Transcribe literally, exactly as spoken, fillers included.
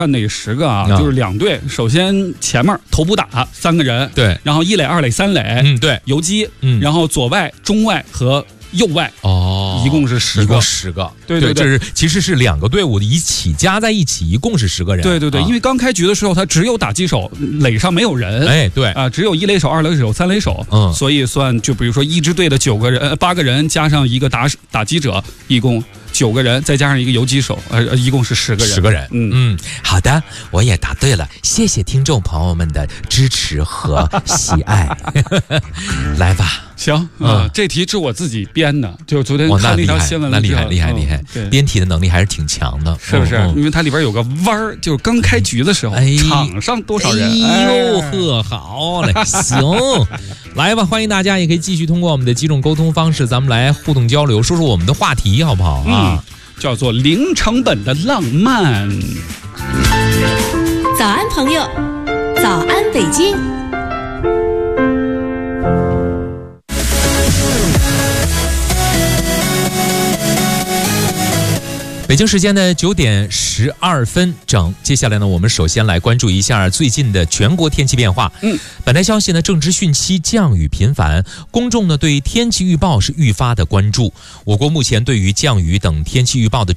看那十个啊， 啊就是两队，首先前面头部打三个人， 对， 然后一垒、二垒、三垒， 嗯，对， 游击， 嗯， 然后左外、中外和右外， 哦， 一共是十个， 一共十个， 对对对， 这是其实是两个队伍一起加在一起，一共是十个人， 对对对， 啊、 因为刚开局的时候，他只有打击手，垒上没有人， 哎，对啊、呃，只有一垒手、二垒手、三垒手， 嗯， 所以算就比如说一支队的九个人、八个人加上一个打打击者，一共九个人，再加上一个游击手，呃，一共是十个人， 十个人， 嗯嗯，好的，我也答对了，谢谢听众朋友们的支持和喜爱，来吧。 行啊、 嗯呃，这题是我自己编的，就昨天看那条新闻那厉害，厉害，厉害， 嗯、 编题的能力还是挺强的， 是不是？ 嗯、 因为它里边有个弯儿，就是刚开局的时候， 哎、 场上多少人？ 哎呦呵，好嘞，行，来吧，欢迎大家，也可以继续通过我们的几种沟通方式，咱们来互动交流，说说我们的话题，好不好啊？ 嗯，叫做零成本的浪漫。 早安，朋友，早安，北京。 北京时间的九点十二分整，接下来呢，我们首先来关注一下最近的全国天气变化。 嗯， 本台消息呢，正值汛期，降雨频繁，公众呢对天气预报是愈发的关注。我国目前对于降雨等天气预报的